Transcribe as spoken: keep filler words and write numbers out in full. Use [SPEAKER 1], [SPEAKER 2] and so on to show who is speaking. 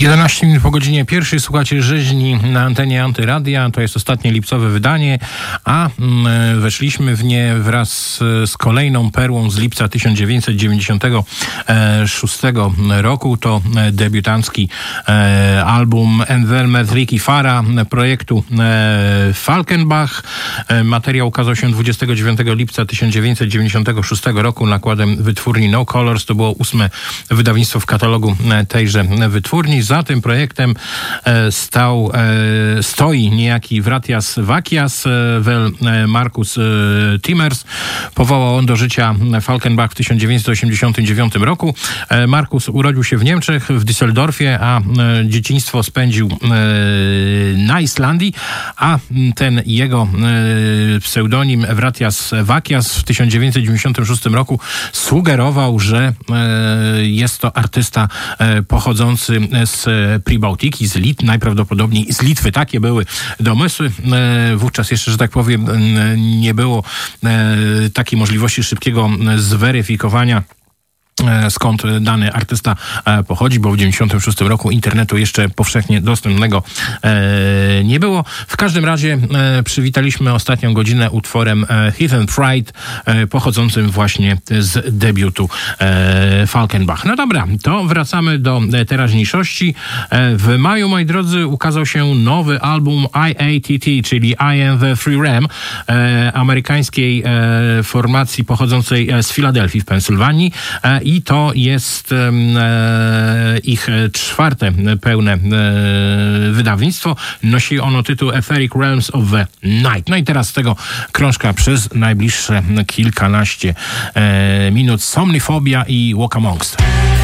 [SPEAKER 1] jedenaście minut po godzinie pierwszej słuchacie rzeźni na antenie Antyradia. To jest ostatnie lipcowe wydanie, a mm, weszliśmy w nie wraz z kolejną perłą z lipca tysiąc dziewięćset dziewięćdziesiątego szóstego roku. To debiutancki e, album Envelmet Ricky Fara projektu e, Falkenbach. E, materiał ukazał się dwudziestego dziewiątego lipca tysiąc dziewięćset dziewięćdziesiątego szóstego roku nakładem wytwórni No Colors. To było ósme wydawnictwo w katalogu tejże wytwórni. Za tym projektem e, stał, e, stoi niejaki Vratias Vakias, e, vel e, Markus e, Timmers. Powołał on do życia Falkenbach w tysiąc dziewięćset osiemdziesiątym dziewiątym roku. E, Markus urodził się w Niemczech, w Düsseldorfie, a e, dzieciństwo spędził e, na Islandii, a ten jego e, pseudonim Vratias Vakias w tysiąc dziewięćset dziewięćdziesiątym szóstym roku sugerował, że e, jest to artysta e, pochodzący z Pribałtiki, z Litwy, najprawdopodobniej z Litwy. Takie były domysły. E, wówczas jeszcze, że tak powiem, e, nie było e, takiej możliwości szybkiego zweryfikowania, skąd dany artysta pochodzi, bo w dziewięćdziesiątym szóstym roku internetu jeszcze powszechnie dostępnego e, nie było. W każdym razie e, przywitaliśmy ostatnią godzinę utworem e, Heath and Pride, e, pochodzącym właśnie z debiutu e, Falkenbach. No dobra, to wracamy do teraźniejszości. E, w maju, moi drodzy, ukazał się nowy album I A T T, czyli I Am The Free Ram, e, amerykańskiej e, formacji pochodzącej z Filadelfii w Pensylwanii. E, I to jest e, ich czwarte pełne e, wydawnictwo. Nosi ono tytuł Etheric Realms of the Night. No i teraz z tego krążka przez najbliższe kilkanaście e, minut Somniphobia i Walk Amongst.